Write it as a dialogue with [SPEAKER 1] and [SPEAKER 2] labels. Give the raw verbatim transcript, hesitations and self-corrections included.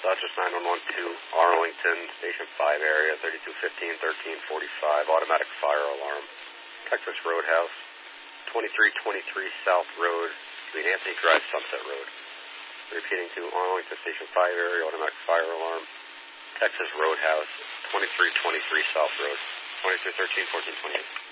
[SPEAKER 1] Dodgers nine one one two, Arlington, Station five area, thirty-two fifteen, thirteen forty-five, automatic fire alarm. Texas Roadhouse, twenty-three twenty-three South Road, between Anthony Drive, Sunset Road. Repeating to Arlington, Station five area, automatic fire alarm. Texas Roadhouse, twenty-three twenty-three South Road, twenty-two thirteen, fourteen twenty-eight.